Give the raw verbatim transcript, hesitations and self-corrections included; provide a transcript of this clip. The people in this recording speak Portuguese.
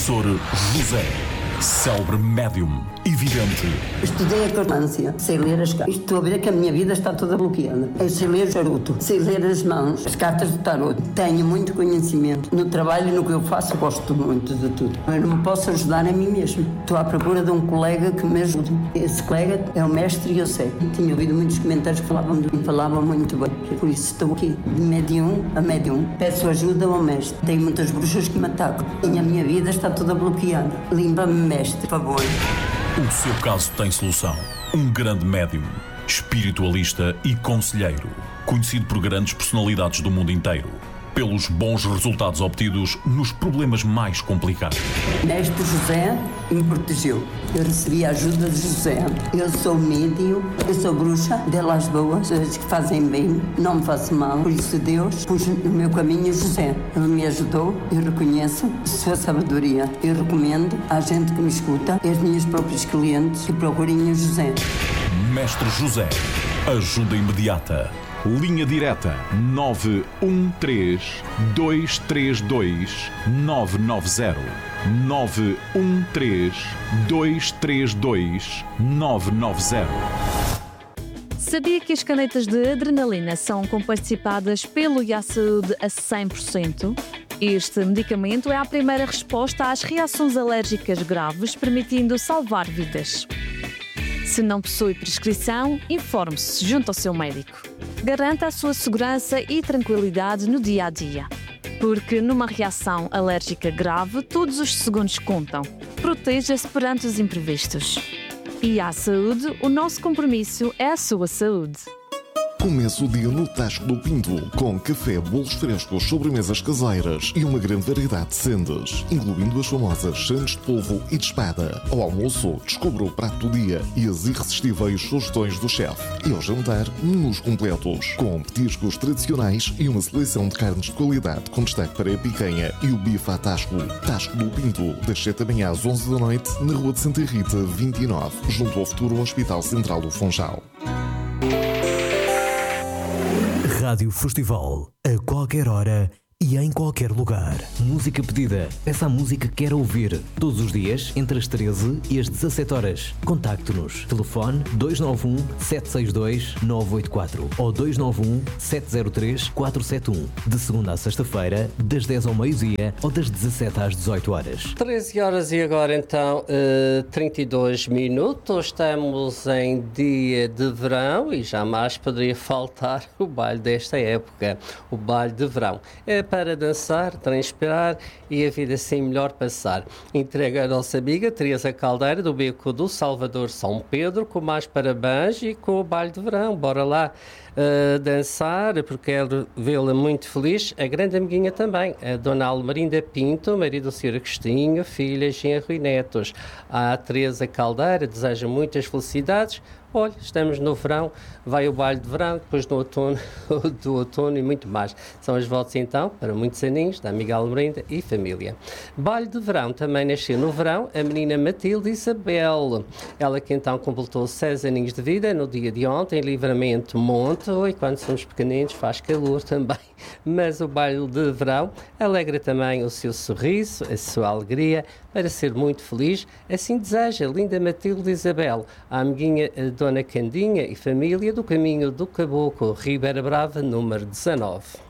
Professor José, célebre médium e vidente. Estudei a cartância, sei ler as cartas. Estou a ver que a minha vida está toda bloqueada. Eu sei ler o charuto, sei ler as mãos, as cartas do tarot. Tenho muito conhecimento. No trabalho e no que eu faço, gosto muito de tudo. Eu não me posso ajudar a mim mesmo. Estou à procura de um colega que me ajude. Esse colega é o mestre e eu sei. Tinha ouvido muitos comentários que falavam, de, falavam muito bem. Por isso estou aqui, de médium a médium. Peço ajuda ao mestre. Tenho muitas bruxas que me atacam. E a minha vida está toda bloqueada. Limpa-me, mestre, por favor. O seu caso tem solução. Um grande médium, espiritualista e conselheiro, conhecido por grandes personalidades do mundo inteiro, pelos bons resultados obtidos nos problemas mais complicados. Mestre José me protegeu. Eu recebi a ajuda de José. Eu sou médium, eu sou bruxa, delas boas, as que fazem bem, não me faço mal. Por isso Deus pôs no meu caminho José. Ele me ajudou, eu reconheço sua sabedoria. Eu recomendo à gente que me escuta, aos meus próprios clientes, que procurem o José. Mestre José, ajuda imediata. Linha direta nove um três, dois três dois, nove nove zero. nove um três, dois três dois, nove nove zero. Sabia que as canetas de adrenalina são comparticipadas pelo I A Saúde a cem por cento? Este medicamento é a primeira resposta às reações alérgicas graves, permitindo salvar vidas. Se não possui prescrição, informe-se junto ao seu médico. Garanta a sua segurança e tranquilidade no dia a dia. Porque numa reação alérgica grave, todos os segundos contam. Proteja-se perante os imprevistos. I A Saúde, o nosso compromisso é a sua saúde. Comece o dia no Tasco do Pinto, com café, bolos frescos, sobremesas caseiras e uma grande variedade de sendas, incluindo as famosas sandes de polvo e de espada. Ao almoço, descubra o prato do dia e as irresistíveis sugestões do chefe. E ao jantar, menus completos, com petiscos tradicionais e uma seleção de carnes de qualidade, com destaque para a picanha e o bife à Tasco. Tasco do Pinto, das sete da manhã às onze da noite, na Rua de Santa Rita, vinte e nove, junto ao futuro Hospital Central do Funchal. Rádio Festival, a qualquer hora e em qualquer lugar. Música pedida. Peça a música que quer ouvir. Todos os dias, entre as treze e as dezassete horas. Contacte-nos. Telefone dois nove um, sete seis dois, nove oito quatro ou dois nove um, sete zero três, quatro sete um. De segunda a sexta-feira, das dez ao meio-dia ou das dezassete às dezoito horas. treze horas e agora então uh, trinta e dois minutos. Estamos em dia de verão e jamais poderia faltar o baile desta época. O baile de verão. É para dançar, transpirar e a vida assim melhor passar. Entrega a nossa amiga Teresa Caldeira do Beco do Salvador São Pedro com mais parabéns e com o baile de verão. Bora lá uh, dançar, porque quero vê-la muito feliz. A grande amiguinha também, a Dona Almerinda Pinto, marido do senhor Agostinho, filha, genro e netos. A Teresa Caldeira deseja muitas felicidades. Olha, estamos no verão, vai o baile de verão, depois no outono, do outono e muito mais. São as votos então, para muitos aninhos, da amiga Almerinda e família. Baile de verão, também nasceu no verão a menina Matilde Isabel. Ela que então completou seis aninhos de vida no dia de ontem, Livramento Monte, e quando somos pequeninos faz calor também. Mas o baile de verão alegra também o seu sorriso, a sua alegria, para ser muito feliz. Assim deseja linda Matilde Isabel, a amiguinha Dona Candinha e família do caminho do Caboclo, Ribeira Brava, número dezanove.